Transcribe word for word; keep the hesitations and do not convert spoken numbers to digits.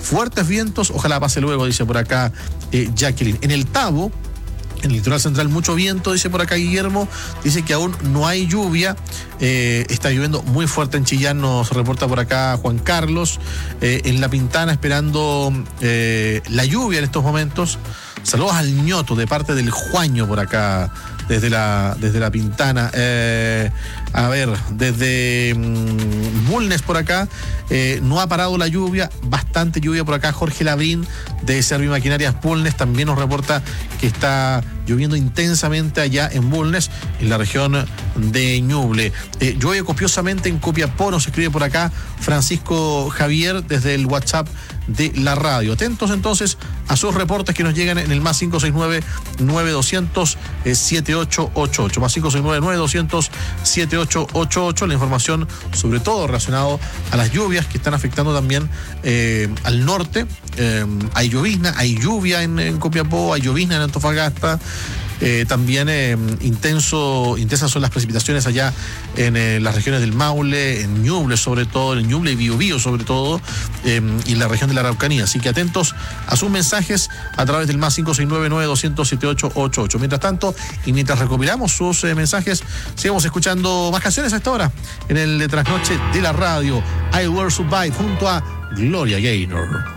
fuertes vientos, ojalá pase luego, dice por acá eh, Jacqueline. En el Tabo, en el litoral central, mucho viento, dice por acá Guillermo, dice que aún no hay lluvia, eh, está lloviendo muy fuerte en Chillán, nos reporta por acá Juan Carlos, eh, en La Pintana esperando eh, la lluvia en estos momentos. Saludos al ñoto de parte del Juaño por acá, desde la, desde la Pintana. Eh, a ver, desde mmm, Bulnes por acá, eh, no ha parado la lluvia, bastante lluvia por acá. Jorge Labrín de Servimaquinarias Bulnes también nos reporta que está lloviendo intensamente allá en Bulnes, en la región de Ñuble. Eh, llueve copiosamente en Copiapó, nos escribe por acá Francisco Javier desde el WhatsApp de la radio. Atentos entonces a sus reportes que nos llegan en el más cinco seis nueve, nueve dos cero cero, siete ocho ocho ocho, más cinco seis nueve, nueve dos cero cero, siete ocho ocho ocho. La información sobre todo relacionado a las lluvias que están afectando también eh, al norte. Eh, hay llovizna, hay lluvia en, en Copiapó, hay llovizna en Antofagasta. Eh, también eh, intenso, intensas son las precipitaciones allá en eh, las regiones del Maule, en Ñuble sobre todo, en Ñuble y Biobío sobre todo, eh, y en la región de la Araucanía. Así que atentos a sus mensajes a través del más cinco seis nueve, nueve dos cero cero, siete ocho ocho ocho. Mientras tanto, y mientras recopilamos sus eh, mensajes, sigamos escuchando más canciones a esta hora en el Trasnoche de la radio. I Will Survive junto a Gloria Gaynor.